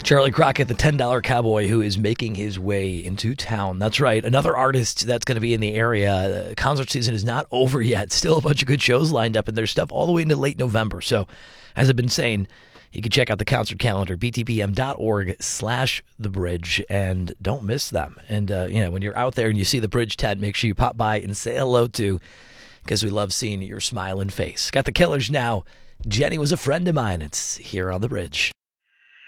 Charlie Crockett, the $10 cowboy who is making his way into town. That's right. Another artist that's going to be in the area. Concert season is not over yet. Still a bunch of good shows lined up, and there's stuff all the way into late November. So, as I've been saying, you can check out the concert calendar, btpm.org/thebridge, and don't miss them. And, when you're out there and you see the Bridge tent, make sure you pop by and say hello to, because we love seeing your smiling face. Got the Killers now. Jenny Was a Friend of Mine. It's here on the Bridge.